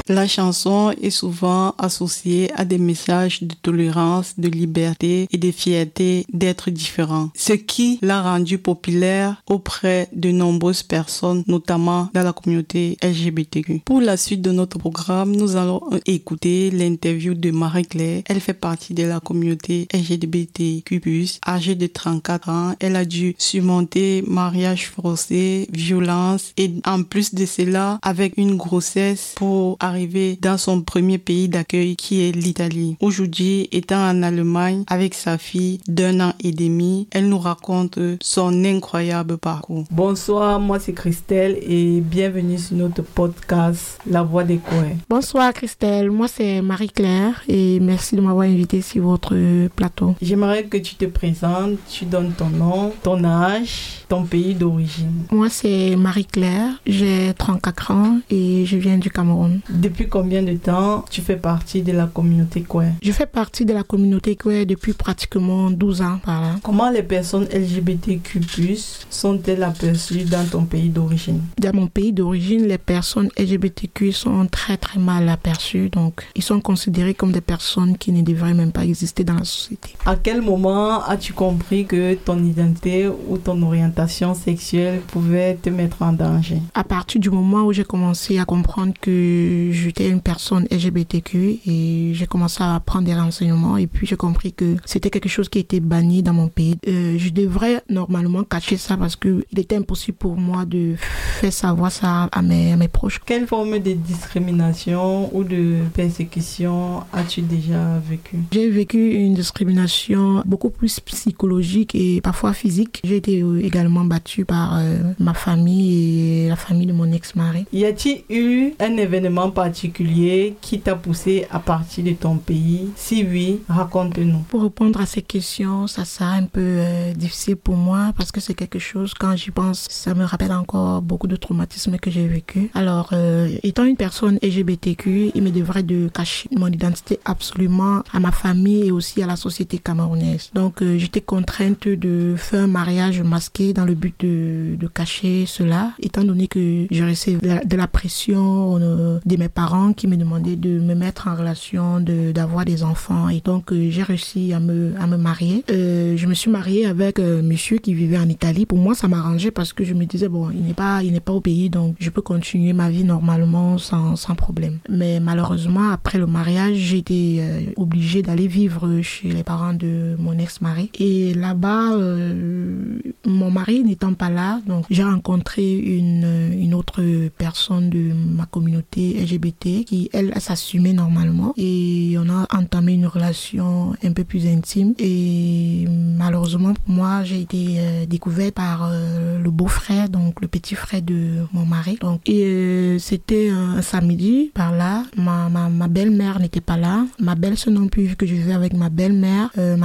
La chanson est souvent associée à des messages de tolérance, de liberté et de fierté d'être différent, ce qui l'a rendue populaire auprès de nombreuses personnes, notamment dans la communauté LGBTQ. Pour la suite de notre programme, nous allons écouter l'interview de Marie-Claire. Elle fait partie de la communauté LGBTQ+, âgée de 34 ans. Elle a dû surmonter mariage forcé, violence et en plus de cela, avec une grossesse pour arriver dans son premier pays d'accueil qui est l'Italie. Aujourd'hui, étant en Allemagne avec sa fille d'1 an et demi, elle nous raconte son incroyable parcours. Bonsoir, moi c'est Christelle et bienvenue sur notre podcast La Voix des Queers. Bonsoir Christelle, moi c'est Marie-Claire et merci de m'avoir invitée sur votre plateau. J'aimerais que tu te présentes, tu donnes ton nom, ton âge, ton pays d'origine. Moi c'est Marie-Claire, j'ai 34 ans et je viens du Cameroun. Depuis combien de temps tu fais partie de la communauté queer? Je fais partie de la communauté queer depuis pratiquement 12 ans par là. Comment les personnes LGBTQ+ sont-elles aperçues dans ton pays d'origine? Dans mon pays d'origine, les personnes LGBTQ sont très très mal aperçues, donc ils sont considérés comme des personnes qui ne devraient même pas exister dans la société. À quel moment as-tu compris que ton identité ou ton orientation sexuelle pouvait te mettre en danger? À partir du moment où j'ai commencé à comprendre que j'étais une personne LGBTQ et j'ai commencé à prendre des renseignements et puis j'ai compris que c'était quelque chose qui était banni dans mon pays. Je devrais normalement cacher ça parce que il était impossible pour moi de faire savoir ça à mes proches. Quelle forme de discrimination ou de persécution as-tu déjà vécu? J'ai vécu une discrimination beaucoup plus psychologique et parfois physique. J'ai été également battue par ma famille et la famille de mon ex-mari. Y a-t-il eu un événement particulier qui t'a poussé à partir de ton pays? Si oui, raconte-nous. Pour répondre à ces questions, ça sera un peu difficile pour moi parce que c'est quelque chose, quand j'y pense, ça me rappelle encore beaucoup de traumatismes que j'ai vécu. Alors, étant une personne LGBTQ, il me devrait de cacher mon identité absolument à ma famille et aussi à la société camerounaise. Donc, j'étais contrainte de faire un mariage masqué dans le but de cacher cela, étant donné que je recevais de la pression de mes parents qui me demandaient de me mettre en relation, d'avoir des enfants. Et donc, j'ai réussi à me marier. Je me suis mariée avec un monsieur qui vivait en Italie. Pour moi, ça m'arrangeait parce que je me disais, bon, il n'est pas au pays, donc je peux continuer ma vie normalement sans problème. Mais malheureusement, après le mariage, j'ai été obligée d'aller vivre chez les parents de mon ex-mari. Et là-bas, mon mari n'étant pas là, donc j'ai rencontré une autre personne de ma communauté LGBT qui, elle, s'assumait normalement. Et on a entamé une relation un peu plus intime. Et malheureusement, pour moi, j'ai été découverte par le beau-frère, donc le petit frère de mon mari. Donc, c'était un samedi par là. Ma belle-mère n'était pas là. Ma belle-sœur non plus, vu que je vivais avec ma belle-mère.